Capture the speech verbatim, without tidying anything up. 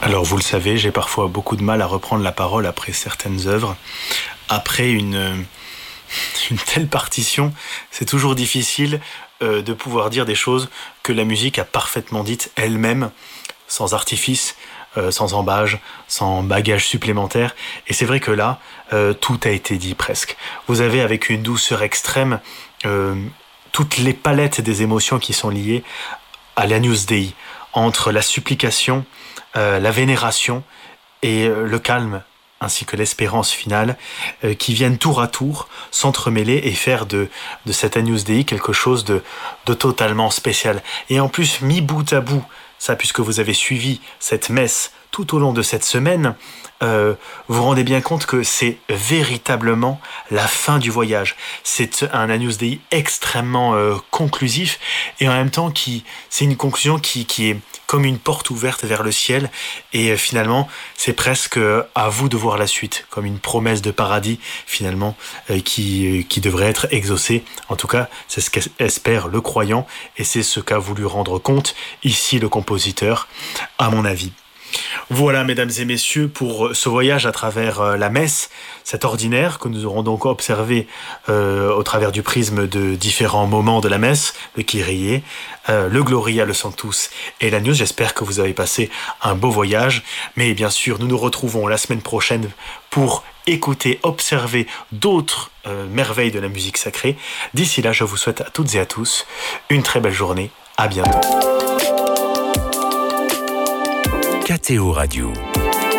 Alors vous le savez, j'ai parfois beaucoup de mal à reprendre la parole après certaines œuvres. Après une, une telle partition, c'est toujours difficile euh, de pouvoir dire des choses que la musique a parfaitement dites elle-même, sans artifice, euh, sans embâge, sans bagage supplémentaire. Et c'est vrai que là, euh, tout a été dit presque. Vous avez avec une douceur extrême euh, toutes les palettes des émotions qui sont liées à l'Agnus Dei, entre la supplication, euh, la vénération et euh, le calme, ainsi que l'espérance finale, euh, qui viennent tour à tour s'entremêler et faire de, de cet Agnus Dei quelque chose de, de totalement spécial. Et en plus, mis bout à bout, ça puisque vous avez suivi cette messe tout au long de cette semaine, euh, vous vous rendez bien compte que c'est véritablement la fin du voyage. C'est un Agnus Dei extrêmement euh, conclusif et en même temps qui, c'est une conclusion qui, qui est comme une porte ouverte vers le ciel et euh, finalement c'est presque à vous de voir la suite, comme une promesse de paradis finalement euh, qui, qui devrait être exaucée. En tout cas, c'est ce qu'espère le croyant et c'est ce qu'a voulu rendre compte ici le compositeur, à mon avis. Voilà, mesdames et messieurs, pour ce voyage à travers la messe, cet ordinaire que nous aurons donc observé euh, au travers du prisme de différents moments de la messe, le Kyrie, euh, le Gloria, le Sanctus et l'Agnus. J'espère que vous avez passé un beau voyage, mais bien sûr, nous nous retrouvons la semaine prochaine pour écouter, observer d'autres euh, merveilles de la musique sacrée. D'ici là, je vous souhaite à toutes et à tous une très belle journée. À bientôt. K T O Radio.